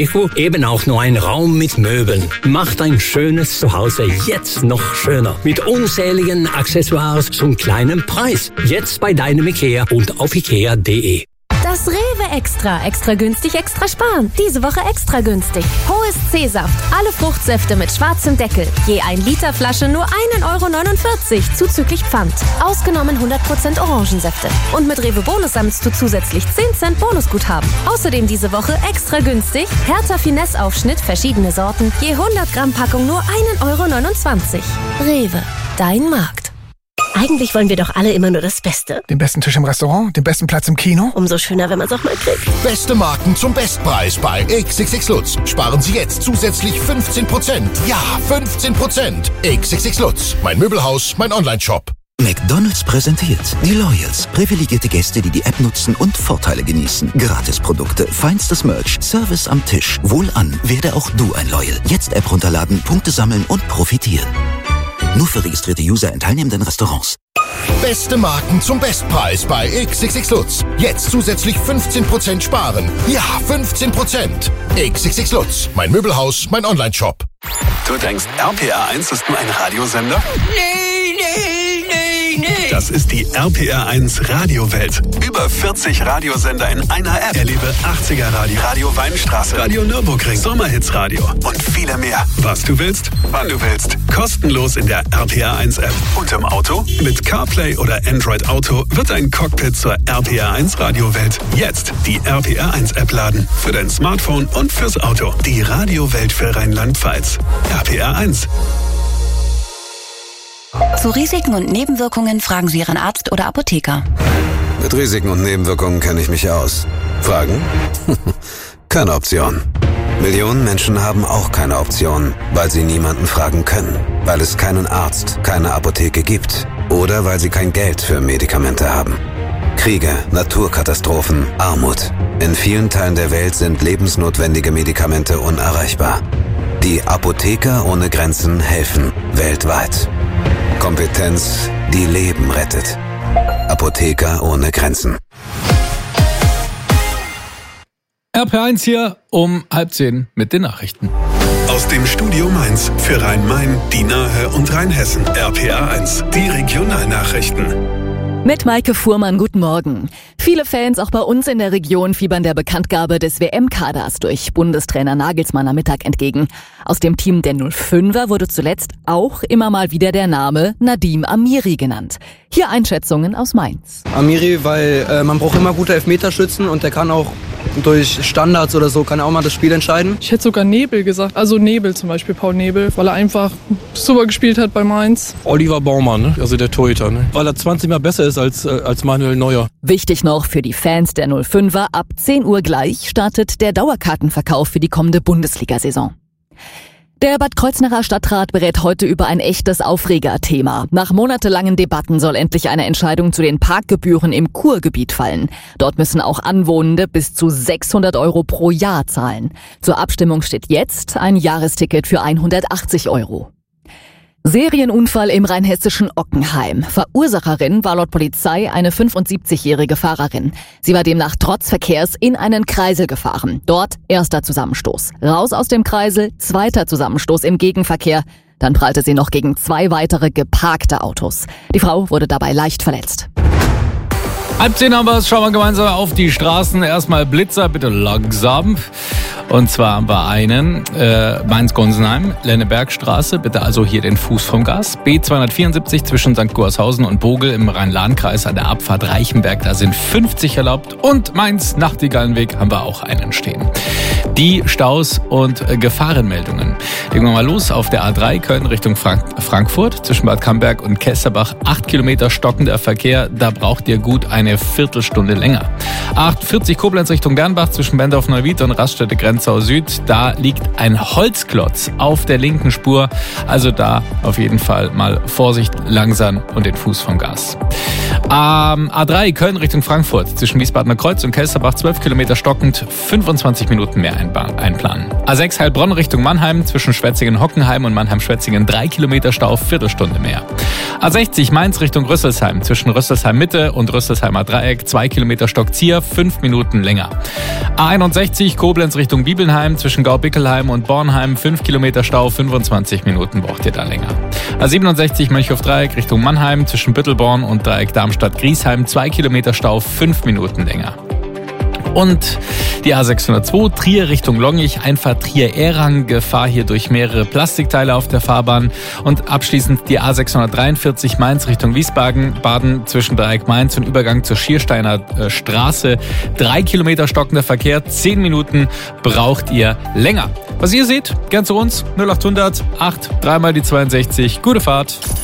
Eben auch nur ein Raum mit Möbeln. Macht ein schönes Zuhause jetzt noch schöner. Mit unzähligen Accessoires zum kleinen Preis. Jetzt bei deinem IKEA und auf ikea.de. Das Rewe Extra. Extra günstig, extra sparen. Diese Woche extra günstig. Hohes C-Saft. Alle Fruchtsäfte mit schwarzem Deckel. Je 1 Liter Flasche nur 1,49 € zuzüglich Pfand. Ausgenommen 100% Orangensäfte. Und mit Rewe Bonus sammelst du zusätzlich 10 Cent Bonusguthaben. Außerdem diese Woche extra günstig. Hertha Finesse Aufschnitt, verschiedene Sorten. Je 100 Gramm Packung nur 1,29 €. Rewe. Dein Markt. Eigentlich wollen wir doch alle immer nur das Beste. Den besten Tisch im Restaurant, den besten Platz im Kino. Umso schöner, wenn man es auch mal kriegt. Beste Marken zum Bestpreis bei XXX Lutz. Sparen Sie jetzt zusätzlich 15%. Ja, 15%. XXX Lutz. Mein Möbelhaus, mein Onlineshop. McDonald's präsentiert die Loyals. Privilegierte Gäste, die die App nutzen und Vorteile genießen. Gratisprodukte, feinstes Merch, Service am Tisch. Wohlan, werde auch du ein Loyal. Jetzt App runterladen, Punkte sammeln und profitieren. Nur für registrierte User in teilnehmenden Restaurants. Beste Marken zum Bestpreis bei XXX Lutz. Jetzt zusätzlich 15% sparen. Ja, 15%. XXX Lutz. Mein Möbelhaus, mein Onlineshop. Du denkst, RPR 1 ist nur ein Radiosender? Nee. Das ist die RPR 1 Radiowelt. Über 40 Radiosender in einer App. Erlebe 80er Radio, Radio Weinstraße, Radio Nürburgring, Sommerhits Radio und viele mehr. Was du willst, wann du willst. Kostenlos in der RPR 1 App. Und im Auto? Mit CarPlay oder Android Auto wird ein Cockpit zur RPR 1 Radiowelt. Jetzt die RPR 1 App laden. Für dein Smartphone und fürs Auto. Die Radiowelt für Rheinland-Pfalz. RPR 1. Zu Risiken und Nebenwirkungen fragen Sie Ihren Arzt oder Apotheker. Mit Risiken und Nebenwirkungen kenne ich mich aus. Fragen? Keine Option. Millionen Menschen haben auch keine Option, weil sie niemanden fragen können, weil es keinen Arzt, keine Apotheke gibt oder weil sie kein Geld für Medikamente haben. Kriege, Naturkatastrophen, Armut. In vielen Teilen der Welt sind lebensnotwendige Medikamente unerreichbar. Die Apotheker ohne Grenzen helfen weltweit. Kompetenz, die Leben rettet. Apotheker ohne Grenzen. RPR1 hier um 9:30 mit den Nachrichten. Aus dem Studio Mainz für Rhein-Main, die Nahe und Rheinhessen. RPR1, die Regionalnachrichten. Mit Maike Fuhrmann, guten Morgen. Viele Fans auch bei uns in der Region fiebern der Bekanntgabe des WM-Kaders durch Bundestrainer Nagelsmann am Mittag entgegen. Aus dem Team der 05er wurde zuletzt auch immer mal wieder der Name Nadim Amiri genannt. Hier Einschätzungen aus Mainz. Amiri, weil man braucht immer gute Elfmeterschützen und der kann auch durch Standards oder so, kann er auch mal das Spiel entscheiden. Ich hätte sogar Nebel gesagt, also Nebel zum Beispiel, Paul Nebel, weil er einfach super gespielt hat bei Mainz. Oliver Baumann, ne? Also der Torhüter, ne? Weil er 20 Mal besser ist als Manuel Neuer. Wichtig noch für die Fans der 05er, ab 10 Uhr gleich startet der Dauerkartenverkauf für die kommende Bundesliga-Saison. Der Bad Kreuznacher Stadtrat berät heute über ein echtes Aufregerthema. Nach monatelangen Debatten soll endlich eine Entscheidung zu den Parkgebühren im Kurgebiet fallen. Dort müssen auch Anwohnende bis zu 600 € pro Jahr zahlen. Zur Abstimmung steht jetzt ein Jahresticket für 180 €. Serienunfall im rheinhessischen Ockenheim. Verursacherin war laut Polizei eine 75-jährige Fahrerin. Sie war demnach trotz Verkehrs in einen Kreisel gefahren. Dort erster Zusammenstoß. Raus aus dem Kreisel, zweiter Zusammenstoß im Gegenverkehr. Dann prallte sie noch gegen 2 weitere geparkte Autos. Die Frau wurde dabei leicht verletzt. 9:30 haben wir es. Schauen wir gemeinsam auf die Straßen. Erstmal Blitzer, bitte langsam. Und zwar haben wir einen, Mainz-Gonsenheim, Lennebergstraße, bitte also hier den Fuß vom Gas. B274 zwischen St. Gorshausen und Bogel im Rhein-Lahn-Kreis an der Abfahrt Reichenberg, da sind 50 erlaubt. Und Mainz-Nachtigallenweg haben wir auch einen stehen. Die Staus und Gefahrenmeldungen. Legen wir mal los auf der A3 Köln Richtung Frankfurt zwischen Bad Camberg und Kesserbach. 8 Kilometer stockender Verkehr, da braucht ihr gut eine Viertelstunde länger. A48 Koblenz Richtung Bernbach zwischen Bendorf-Neuwied und Raststätte Grenzau Süd. Da liegt ein Holzklotz auf der linken Spur. Also da auf jeden Fall mal Vorsicht, langsam und den Fuß vom Gas. A3 Köln Richtung Frankfurt zwischen Wiesbadener Kreuz und Kelsterbach 12 Kilometer stockend, 25 Minuten mehr einplanen. A6 Heilbronn Richtung Mannheim zwischen Schwetzingen-Hockenheim und Mannheim-Schwetzingen 3 Kilometer Stau, Viertelstunde mehr. A60 Mainz Richtung Rüsselsheim, zwischen Rüsselsheim Mitte und Rüsselsheimer Dreieck, 2 Kilometer Stockzier, 5 Minuten länger. A61 Koblenz Richtung Bibelnheim, zwischen Gaubickelheim und Bornheim, 5 Kilometer Stau, 25 Minuten braucht ihr da länger. A67 Mönchhof-Dreieck Richtung Mannheim, zwischen Büttelborn und Dreieck Darmstadt-Griesheim, 2 Kilometer Stau, 5 Minuten länger. Und die A602 Trier Richtung Longich, Einfahrt Trier-Erang, Gefahr hier durch mehrere Plastikteile auf der Fahrbahn. Und abschließend die A643 Mainz Richtung Wiesbaden, zwischen Dreieck Mainz und Übergang zur Schiersteiner Straße. 3 Kilometer stockender Verkehr, 10 Minuten braucht ihr länger. Was ihr seht, gern zu uns, 0800 8 3 mal die 62. Gute Fahrt.